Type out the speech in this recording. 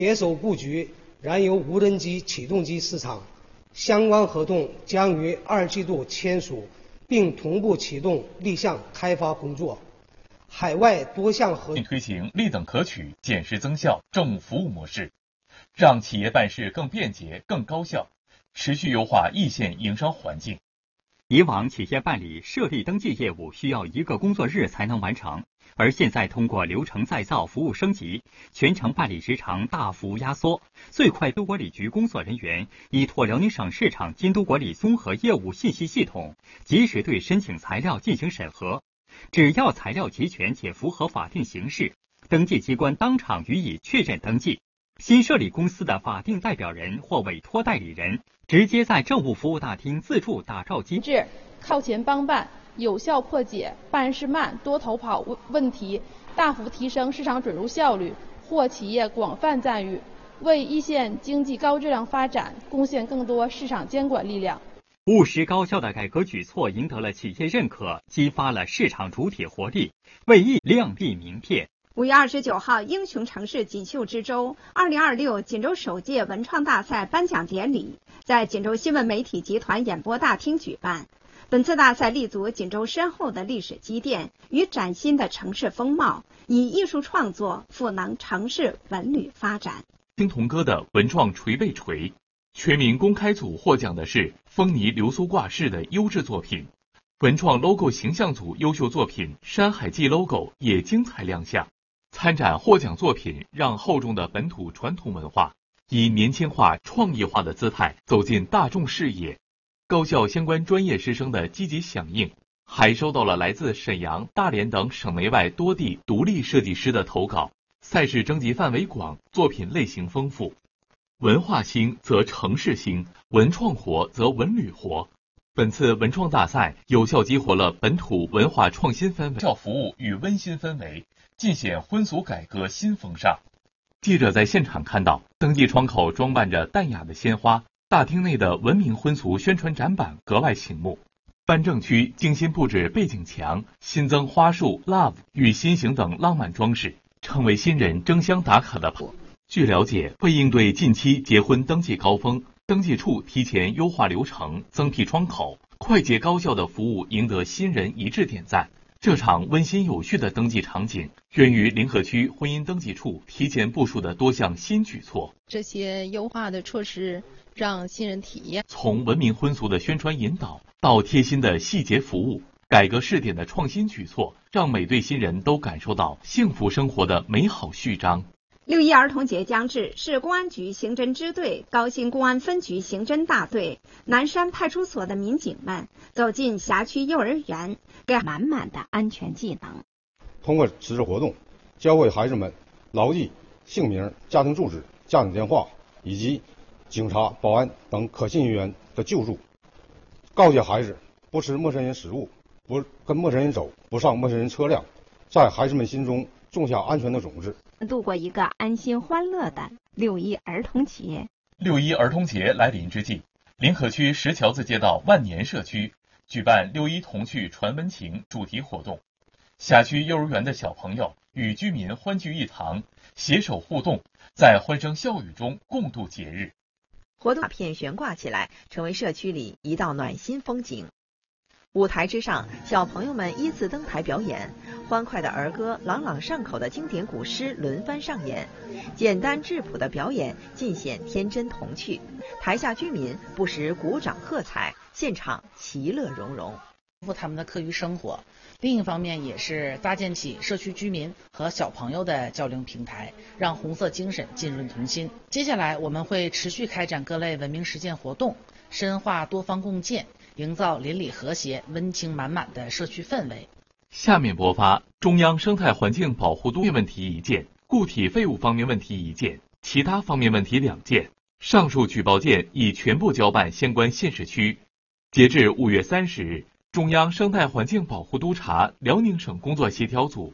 携手布局燃油无人机起重机市场，相关合同将于2季度签署，并同步启动立项开发工作。海外多项合推行立等可取、减时增效政务服务模式，让企业办事更便捷、更高效，持续优化一线营商环境。 以往企业办理设立登记业务需要1个工作日才能完成，而现在通过流程再造、服务升级，全程办理时长大幅压缩。最快督管理局工作人员依托辽宁省市场监督管理综合业务信息系统，及时对申请材料进行审核。只要材料齐全且符合法定形式，登记机关当场予以确认登记。新设立公司的法定代表人或委托代理人，直接在政务服务大厅自助打照机制， 靠前帮办，有效破解办事慢、多头跑问题，大幅提升市场准入效率，获企业广泛赞誉，为一线经济高质量发展贡献更多市场监管力量。 务实高效的改革举措赢得了企业认可，激发了市场主体活力，为一亮丽名片。 5月29号，英雄城市锦绣之州2026锦州首届文创大赛颁奖典礼在锦州新闻媒体集团演播大厅举办。本次大赛立足锦州深厚的历史积淀与崭新的城市风貌，以艺术创作赋能城市文旅发展。 青铜歌的文创锤背锤，全民公开组获奖的是丰泥流苏挂饰的优质作品，文创 logo 形象组优秀作品山海记 logo 也精彩亮相。参展获奖作品让厚重的本土传统文化以年轻化、创意化的姿态走进大众视野。高校相关专业师生的积极响应，还收到了来自沈阳、大连等省内外多地独立设计师的投稿。赛事征集范围广，作品类型丰富。文化兴则城市兴，文创活则文旅活。本次文创大赛有效激活了本土文化创新氛围、校服务与温馨氛围，尽显婚俗改革新风尚。记者在现场看到，登记窗口装扮着淡雅的鲜花，大厅内的文明婚俗宣传展板格外醒目。颁证区精心布置背景墙，新增花束、love 与心形等浪漫装饰，成为新人争相打卡的谱。据了解，为应对近期结婚登记高峰，登记处提前优化流程，增辟窗口，快捷高效的服务赢得新人一致点赞。这场温馨有序的登记场景，源于临河区婚姻登记处提前部署的多项新举措。 这些优化的措施让新人体验从文明婚俗的宣传引导到贴心的细节服务，改革试点的创新举措，让每对新人都感受到幸福生活的美好序章。 6·1儿童节将至，市公安局刑侦支队、高新公安分局刑侦大队、南山派出所的民警们走进辖区幼儿园，给满满的安全技能。 通过此次活动，教会孩子们牢记姓名、家庭住址、家庭电话以及警察、保安等可信人员的救助，告诫孩子不吃陌生人食物，不跟陌生人走，不上陌生人车辆，在孩子们心中种下安全的种子， 度过一个安心欢乐的6·1儿童节。 6·1儿童节来临之际，临河区石桥子街道万年社区举办6·1童趣传温情主题活动，辖区幼儿园的小朋友与居民欢聚一堂，携手互动，在欢声笑语中共度节日。 活动卡片悬挂起来，成为社区里一道暖心风景。舞台之上，小朋友们依次登台表演，欢快的儿歌、朗朗上口的经典古诗轮番上演，简单质朴的表演尽显天真童趣。台下居民不时鼓掌喝彩，现场其乐融融。 他们的课余生活，另一方面也是搭建起社区居民和小朋友的交流平台，让红色精神浸润童心。接下来我们会持续开展各类文明实践活动，深化多方共建，营造邻里和谐、温情满满的社区氛围。 下面播发中央生态环境保护督问题1件，固体废物方面问题1件，其他方面问题2件。上述举报件已全部交办相关县市区。截至5月30日，中央生态环境保护督察辽宁省工作协调组